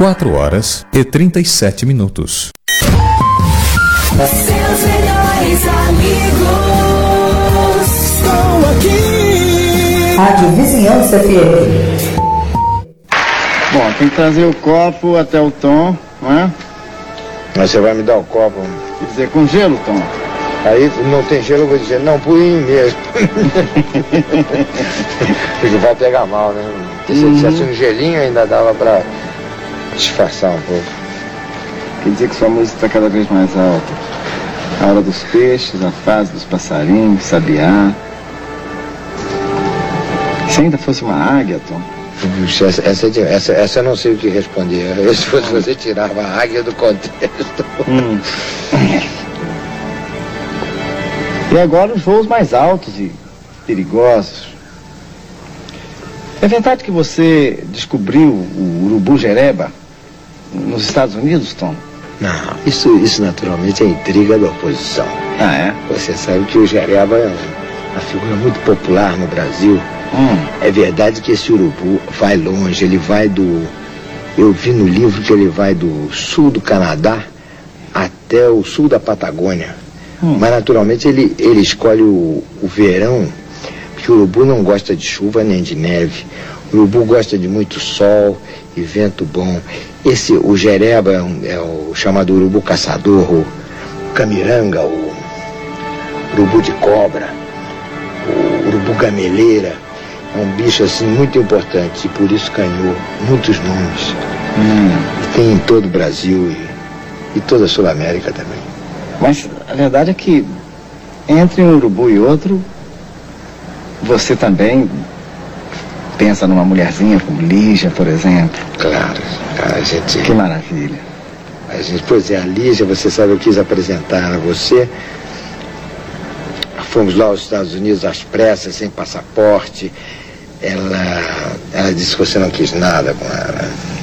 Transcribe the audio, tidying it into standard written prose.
4h37. Seus melhores amigos estão aqui. Rádio Vizinhança FM. Bom, tem que trazer o copo até o Tom, não é? Mas você vai me dar o copo. Quer dizer, com gelo, Tom? Aí não tem gelo, eu vou dizer, não, por mim mesmo. Porque vai pegar mal, né? Porque se eu tivesse um gelinho ainda dava pra disfarçar um pouco. Quer dizer que sua música está cada vez mais alta. A hora dos peixes, a fase dos passarinhos, sabiá. Se ainda fosse uma águia, Tom? Puxa, essa eu não sei o que responder. Se fosse você tirava a águia do contexto. E agora os voos mais altos e perigosos. É verdade que você descobriu o urubu jereba nos Estados Unidos, Tom? Não, isso naturalmente é intriga da oposição. Ah, é? Você sabe que o jereba é uma figura muito popular no Brasil. É verdade que esse urubu vai longe, ele vai do... Eu vi no livro que ele vai do sul do Canadá até o sul da Patagônia. Mas naturalmente ele escolhe o verão, porque o urubu não gosta de chuva nem de neve. O urubu gosta de muito sol e vento bom. O jereba é o chamado urubu caçador, o camiranga, o urubu de cobra, o urubu gameleira. É um bicho assim muito importante e por isso ganhou muitos nomes. E tem em todo o Brasil e toda a Sul-América também. Mas a verdade é que entre um urubu e outro, você também pensa numa mulherzinha como Lígia, por exemplo. Claro, a gente... Que maravilha. Pois é, a Lígia, você sabe, eu quis apresentar a você. Fomos lá aos Estados Unidos às pressas, sem passaporte. Ela disse que você não quis nada com ela.